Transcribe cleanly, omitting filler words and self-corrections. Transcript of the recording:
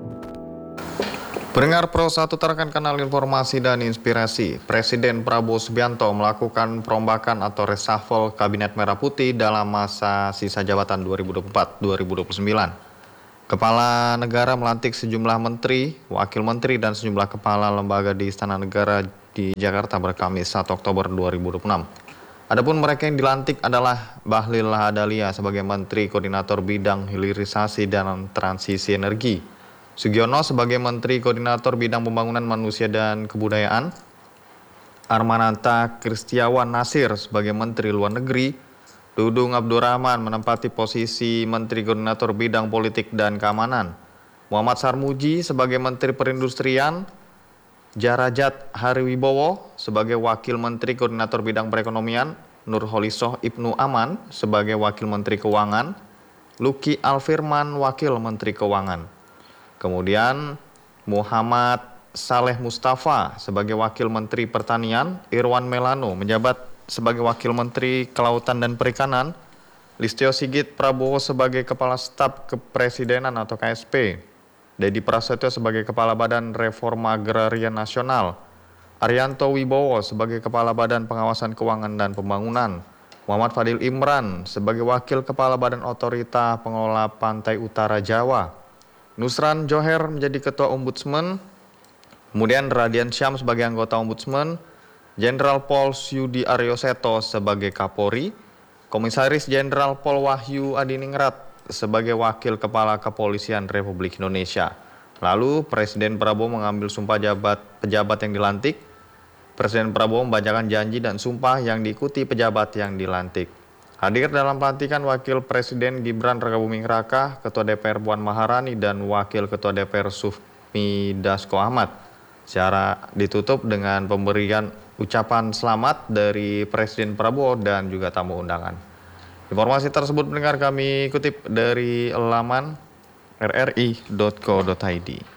Pendengar Pro 1 terkan kanal informasi dan inspirasi. Presiden Prabowo Subianto melakukan perombakan atau reshuffle Kabinet Merah Putih dalam masa sisa jabatan 2024-2029. Kepala negara melantik sejumlah menteri, wakil menteri, dan sejumlah kepala lembaga di Istana Negara di Jakarta pada Kamis 1 Oktober 2026. Adapun mereka yang dilantik adalah Bahlil Lahadalia sebagai Menteri Koordinator Bidang Hilirisasi dan Transisi Energi, Sugiono sebagai Menteri Koordinator Bidang Pembangunan Manusia dan Kebudayaan, Armanata Kristiawan Nasir sebagai Menteri Luar Negeri, Dudung Abdurrahman menempati posisi Menteri Koordinator Bidang Politik dan Keamanan, Muhammad Sarmuji sebagai Menteri Perindustrian, Jarajat Hariwibowo sebagai Wakil Menteri Koordinator Bidang Perekonomian, Nurholisoh Ibnu Aman sebagai Wakil Menteri Keuangan, Luki Alfirman Wakil Menteri Keuangan. Kemudian Muhammad Saleh Mustafa sebagai Wakil Menteri Pertanian, Irwan Melano menjabat sebagai Wakil Menteri Kelautan dan Perikanan, Listio Sigit Prabowo sebagai Kepala Staf Kepresidenan atau KSP, Dedi Prasetyo sebagai Kepala Badan Reforma Agraria Nasional, Arianto Wibowo sebagai Kepala Badan Pengawasan Keuangan dan Pembangunan, Muhammad Fadil Imran sebagai Wakil Kepala Badan Otorita Pengelola Pantai Utara Jawa, Nusran Joher menjadi Ketua Ombudsman, kemudian Radian Syam sebagai anggota Ombudsman, Jenderal Pol Yudi Aryoseto sebagai Kapolri, Komisaris Jenderal Pol Wahyu Adiningrat sebagai Wakil Kepala Kepolisian Republik Indonesia. Lalu Presiden Prabowo mengambil sumpah pejabat yang dilantik. Presiden Prabowo membacakan janji dan sumpah yang diikuti pejabat yang dilantik. Hadir dalam pelantikan Wakil Presiden Gibran Rakabuming Raka, Ketua DPR Puan Maharani, dan Wakil Ketua DPR Sufmi Dasko Ahmad. Secara ditutup dengan pemberian ucapan selamat dari Presiden Prabowo dan juga tamu undangan. Informasi tersebut pendengar kami kutip dari laman rri.co.id.